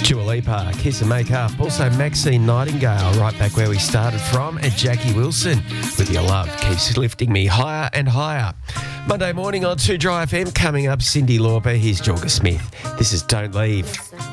Dua Lipa, Kiss and Make Up. Also Maxine Nightingale, right back where we started from. And Jackie Wilson with Your Love Keeps Lifting Me Higher and Higher. Monday morning on 2 Dry FM. Coming up, Cyndi Lauper. Here's Jorga Smith. This is Don't Leave.